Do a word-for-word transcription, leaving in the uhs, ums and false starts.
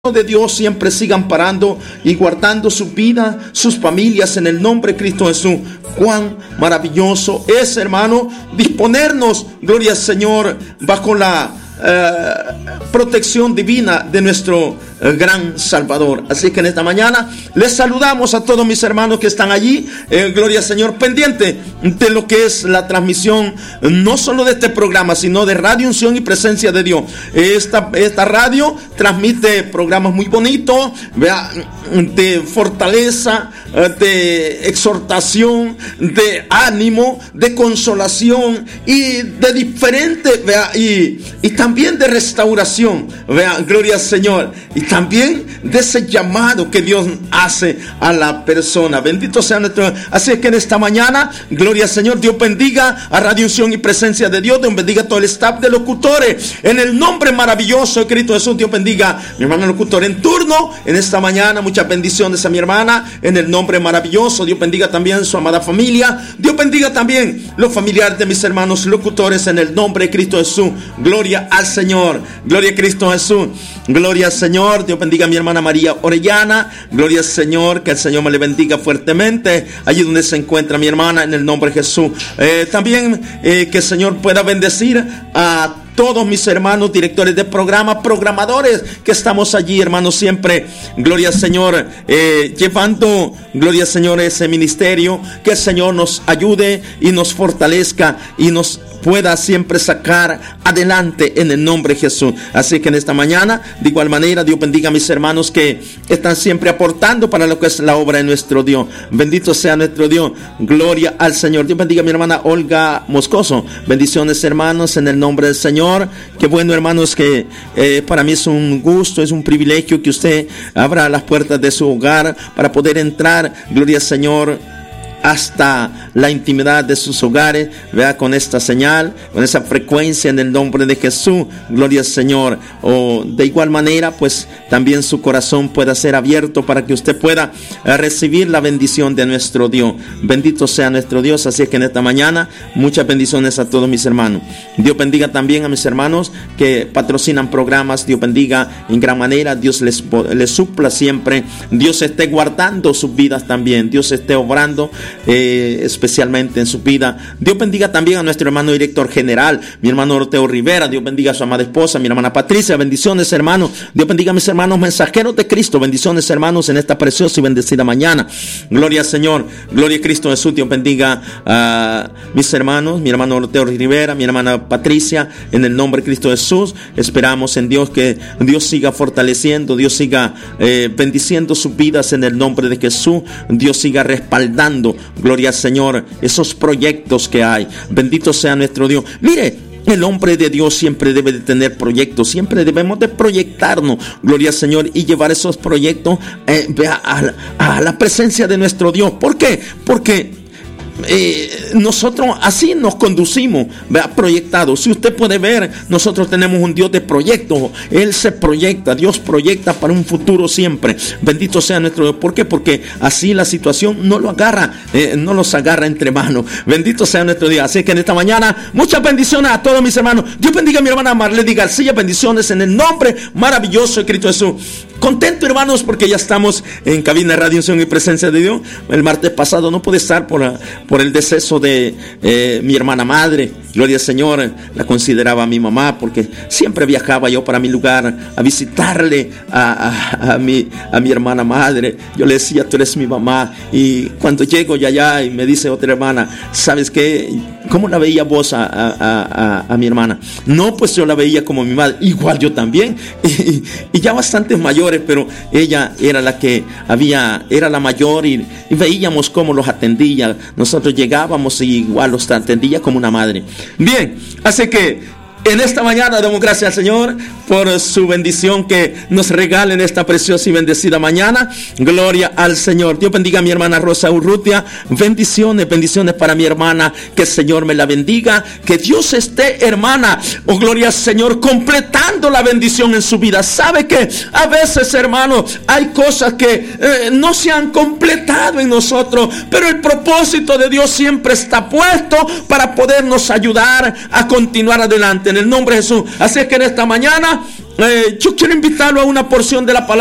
de Dios siempre sigan parando y guardando su vida, sus familias en el nombre de Cristo Jesús. Cuán maravilloso es, hermano, disponernos, gloria al Señor, bajo la uh, protección divina de nuestro uh, gran Salvador. Así que en esta mañana les saludamos a todos mis hermanos que están allí, eh, gloria al Señor, pendiente de lo que es la transmisión, no solo de este programa, sino de Radio Unción y Presencia de Dios. Esta, esta radio transmite programas muy bonitos, vea, de fortaleza, de exhortación, de ánimo, de consolación y de diferente, vea, y, y también de restauración, vea, gloria al Señor, y también de ese llamado que Dios hace a la persona. Bendito sea nuestro. Así es que en esta mañana, gloria al Señor, Dios bendiga a Radio Unción y Presencia de Dios, Dios bendiga a todo el staff de locutores, en el nombre maravilloso de Cristo Jesús. Dios bendiga a mi hermano locutor en turno en esta mañana, muchas bendiciones a mi hermana, en el nombre maravilloso. Dios bendiga también a su amada familia, Dios bendiga también los familiares de mis hermanos locutores, en el nombre de Cristo Jesús. Gloria al Señor, gloria a Cristo Jesús, gloria al Señor. Dios bendiga a mi hermana María Orellana, gloria al Señor, que el Señor me le bendiga fuertemente allí donde se encuentra mi hermana, en el nombre de Jesús. Eh, también eh, que el Señor pueda bendecir a todos mis hermanos directores de programa, programadores que estamos allí, hermanos, siempre, gloria al Señor, eh, llevando, gloria al Señor, ese ministerio. Que el Señor nos ayude y nos fortalezca y nos pueda siempre sacar adelante en el nombre de Jesús. Así que en esta mañana, de igual manera, Dios bendiga a mis hermanos que están siempre aportando para lo que es la obra de nuestro Dios. Bendito sea nuestro Dios, gloria al Señor. Dios bendiga a mi hermana Olga Moscoso. Bendiciones, hermanos, en el nombre del Señor. Qué bueno, hermanos, que eh, para mí es un gusto, es un privilegio que usted abra las puertas de su hogar para poder entrar, gloria al Señor, hasta la intimidad de sus hogares, vea, con esta señal, con esa frecuencia, en el nombre de Jesús, gloria al Señor. O de igual manera, pues también su corazón pueda ser abierto para que usted pueda eh, recibir la bendición de nuestro Dios. Bendito sea nuestro Dios. Así es que en esta mañana, muchas bendiciones a todos mis hermanos. Dios bendiga también a mis hermanos que patrocinan programas. Dios bendiga en gran manera. Dios les, les supla siempre. Dios esté guardando sus vidas también. Dios esté obrando Eh, especialmente en su vida. Dios bendiga también a nuestro hermano director general, mi hermano Orteo Rivera. Dios bendiga a su amada esposa, mi hermana Patricia. Bendiciones, hermanos. Dios bendiga a mis hermanos mensajeros de Cristo. Bendiciones, hermanos, en esta preciosa y bendecida mañana. Gloria al Señor, gloria a Cristo Jesús. Dios bendiga a mis hermanos, mi hermano Orteo Rivera, mi hermana Patricia, en el nombre de Cristo Jesús. Esperamos en Dios que Dios siga fortaleciendo, Dios siga eh, bendiciendo sus vidas en el nombre de Jesús. Dios siga respaldando, gloria al Señor, esos proyectos que hay. Bendito sea nuestro Dios. Mire, el hombre de Dios siempre debe de tener proyectos, siempre debemos de proyectarnos, gloria al Señor, y llevar esos proyectos eh, a, a, a la presencia de nuestro Dios. ¿Por qué? Porque Eh, nosotros así nos conducimos, vea, proyectados. Si usted puede ver, nosotros tenemos un Dios de proyectos. Él se proyecta, Dios proyecta para un futuro siempre. Bendito sea nuestro Dios. ¿Por qué? Porque así la situación no lo agarra, eh, no los agarra entre manos. Bendito sea nuestro Dios. Así que en esta mañana, muchas bendiciones a todos mis hermanos. Dios bendiga a mi hermana Marlene García. Bendiciones en el nombre maravilloso de Cristo Jesús. Contento, hermanos, porque ya estamos en cabina de Radio Unción y Presencia de Dios. El martes pasado no pude estar por, por el deceso de eh, mi hermana madre. Gloria al Señor, la consideraba mi mamá, porque siempre viajaba yo para mi lugar a visitarle a, a, a, mi, a mi hermana madre. Yo le decía, tú eres mi mamá. Y cuando llego ya allá y me dice otra hermana, ¿sabes qué? ¿Cómo la veía vos a, a, a, a mi hermana? No, pues yo la veía como mi madre. Igual yo también. Y, y ya bastante mayores, pero ella era la que había, era la mayor, y, y veíamos cómo los atendía. Nosotros llegábamos y igual los atendía como una madre. Bien, así que en esta mañana damos gracias al Señor por su bendición que nos regala en esta preciosa y bendecida mañana. Gloria al Señor. Dios bendiga a mi hermana Rosa Urrutia. Bendiciones, bendiciones para mi hermana. Que el Señor me la bendiga. Que Dios esté, hermana, oh gloria al Señor, completando la bendición en su vida. ¿Sabe que a veces, hermano, hay cosas que eh, no se han completado en nosotros, pero el propósito de Dios siempre está puesto para podernos ayudar a continuar adelante? en el nombre de Jesús. Así es que en esta mañana eh, yo quiero invitarlo a una porción de la palabra.